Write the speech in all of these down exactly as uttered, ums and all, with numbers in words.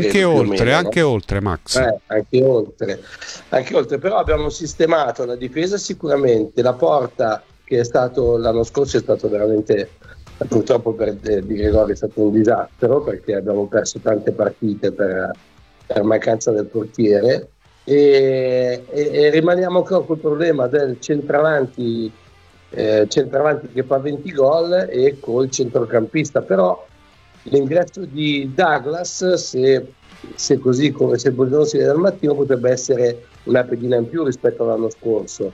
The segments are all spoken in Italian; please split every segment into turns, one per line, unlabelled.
Anche oltre, meno, anche no? oltre, Max.
Eh, anche oltre, anche oltre, però abbiamo sistemato la difesa sicuramente, la porta che è stato l'anno scorso è stato veramente, purtroppo per eh, Di Gregori è stato un disastro perché abbiamo perso tante partite per, per mancanza del portiere e, e, e rimaniamo ancora col problema del centravanti, eh, centravanti che fa venti gol e col centrocampista, però l'ingresso di Douglas, se, se così come se non si vede al mattino, potrebbe essere una pedina in più rispetto all'anno scorso,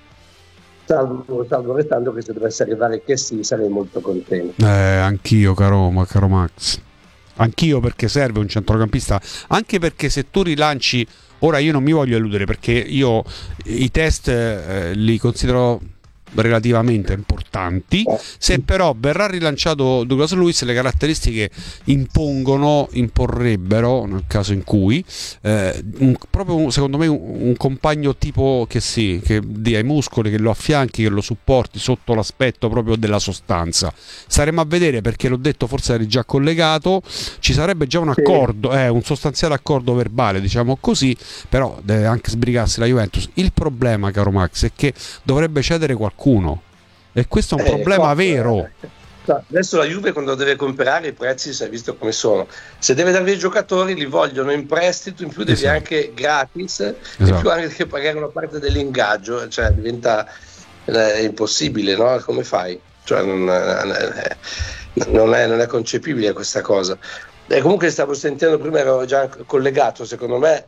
salvo, salvo restando che se dovesse arrivare che sì, sarei molto contento.
Eh, anch'io, caro, caro Max, anch'io, perché serve un centrocampista, anche perché se tu rilanci, ora io non mi voglio illudere perché io i test eh, li considero relativamente importanti, se però verrà rilanciato Douglas Luiz le caratteristiche impongono, imporrebbero nel caso in cui eh, un, proprio secondo me un, un compagno tipo che sì, che dia i muscoli, che lo affianchi, che lo supporti sotto l'aspetto proprio della sostanza. Staremo a vedere, perché l'ho detto, forse eri già collegato, ci sarebbe già un accordo, eh, un sostanziale accordo verbale, diciamo così, però deve anche sbrigarsi la Juventus. Il problema, caro Max, è che dovrebbe cedere qualcuno, e questo è un eh, problema no, vero.
Adesso la Juve, quando deve comprare, i prezzi si è visto come sono, se deve dare i giocatori li vogliono in prestito, in più devi esatto. anche gratis, esatto. in più anche pagare una parte dell'ingaggio, cioè diventa eh, impossibile, no? Come fai? Cioè non, eh, non, è, non è concepibile questa cosa. E comunque stavo sentendo prima, ero già collegato, secondo me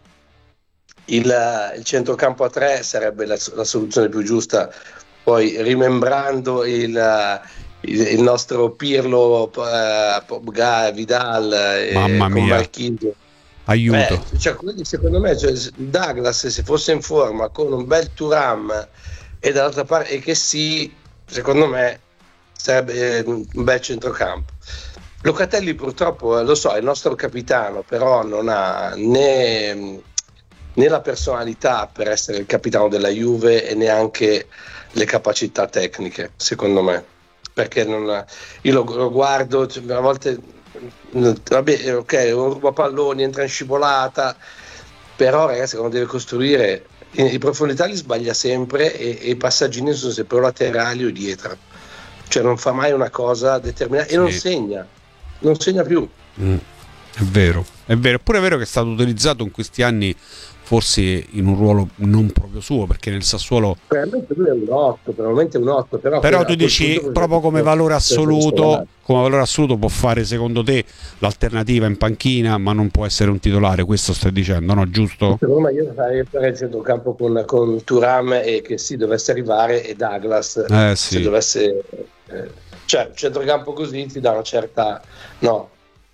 il, il centrocampo a tre sarebbe la, la soluzione più giusta. Poi rimembrando il, il, il nostro Pirlo, uh, Pogba, Vidal,
mamma
con
mia,
Marchisio,
aiuto.
Eh, cioè, quindi secondo me, cioè, Douglas, se fosse in forma con un bel Thuram e dall'altra parte, e che sì, secondo me sarebbe un bel centrocampo. Locatelli purtroppo, lo so, è il nostro capitano, però non ha né, né la personalità per essere il capitano della Juve e neanche le capacità tecniche, secondo me, perché non, io lo, lo guardo, cioè, a volte vabbè, ok, ruba palloni, entra in scivolata, però ragazzi, quando deve costruire i profondità li sbaglia sempre e, e i passaggini sono sempre laterali o dietro, cioè non fa mai una cosa determinata e non sì. segna non segna più.
Mm, è vero, è vero, eppure è vero che è stato utilizzato in questi anni forse in un ruolo non proprio suo, perché nel Sassuolo
probabilmente lui è un otto, probabilmente un otto, però,
però tu dici proprio come valore assoluto, come valore assoluto può fare secondo te l'alternativa in panchina, ma non può essere un titolare, questo stai dicendo, no? Giusto?
Secondo me io farei fare il centrocampo con, con Thuram e che sì, dovesse arrivare, e Douglas
eh, sì.
se dovesse eh, cioè il centrocampo così ti dà una certa no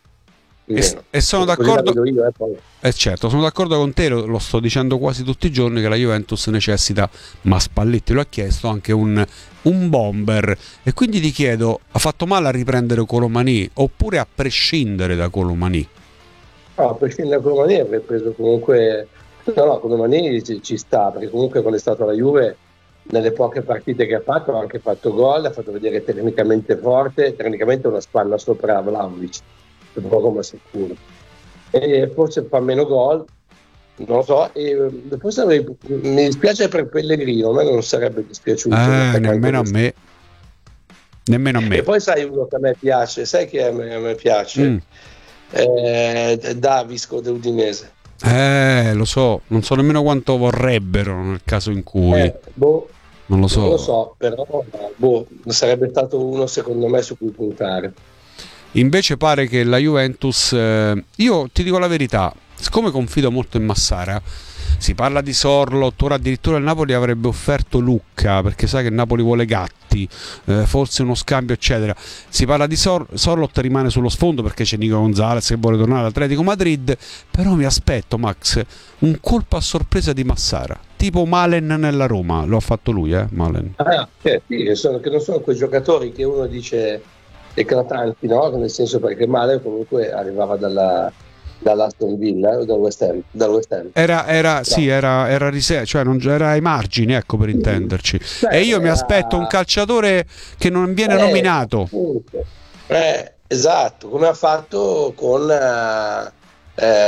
E, e sono d'accordo, io, eh, poi. Eh certo, sono d'accordo con te, lo, lo sto dicendo quasi tutti i giorni, che la Juventus necessita, ma Spalletti lo ha chiesto, anche un, un bomber, e quindi ti chiedo, ha fatto male a riprendere Colomani oppure a prescindere da Colomani?
No, a prescindere da Colomani avrei preso comunque, no no, Colomani ci, ci sta, perché comunque quando è stato alla Juve, nelle poche partite che ha fatto, ha anche fatto gol, ha fatto vedere tecnicamente forte, tecnicamente una spanna sopra Vlahovic, poco ma sicuro, e forse fa meno gol, non lo so, e forse avrei, mi dispiace per Pellegrino, a me non sarebbe dispiaciuto,
eh, nemmeno a me nemmeno a me
e poi sai uno che a me piace, sai che a me, a me piace mm. eh, Davisco dell'Udinese,
eh lo so, non so nemmeno quanto vorrebbero nel caso in cui
eh, boh,
non lo so
non lo so, però boh, sarebbe stato uno secondo me su cui puntare.
Invece pare che la Juventus, eh, io ti dico la verità, siccome confido molto in Massara, si parla di Sorloth, ora addirittura il Napoli avrebbe offerto Lucca, perché sai che il Napoli vuole Gatti, eh, forse uno scambio eccetera, si parla di Sor- Sorloth, rimane sullo sfondo perché c'è Nico Gonzalez che vuole tornare all'Atletico Madrid, però mi aspetto, Max, un colpo a sorpresa di Massara, tipo Malen nella Roma, lo ha fatto lui, eh, Malen.
Ah, sì, che, sono, che non sono quei giocatori che uno dice eclatanti, no? Nel senso, perché Malen comunque arrivava dalla dall'Aston Villa o dal West Ham, dal West Ham.
Era, era no. sì, era, era riserva, cioè non era ai margini, ecco, per intenderci. Beh, e io era... mi aspetto un calciatore che non viene eh, nominato.
Eh, esatto, come ha fatto con eh,